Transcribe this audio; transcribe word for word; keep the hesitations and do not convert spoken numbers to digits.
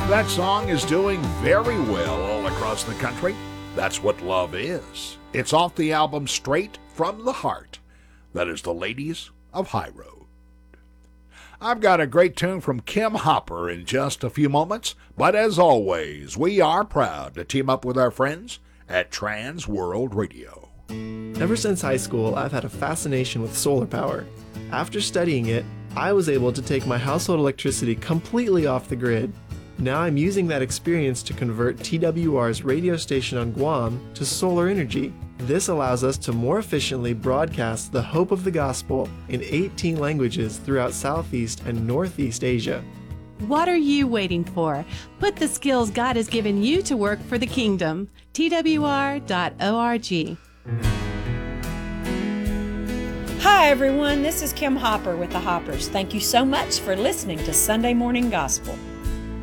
That song is doing very well all across the country. That's what love is. It's off the album Straight from the Heart. That is the Ladies of High Road. I've got a great tune from Kim Hopper in just a few moments, but as always, we are proud to team up with our friends at Trans World Radio. Ever since high school, I've had a fascination with solar power. After studying it, I was able to take my household electricity completely off the grid. Now I'm using that experience to convert T W R's radio station on Guam to solar energy. This allows us to more efficiently broadcast the hope of the gospel in eighteen languages throughout Southeast and Northeast Asia. What are you waiting for? Put the skills God has given you to work for the kingdom. T W R dot org. Hi, everyone. This is Kim Hopper with the Hoppers. Thank you so much for listening to Sunday Morning Gospel.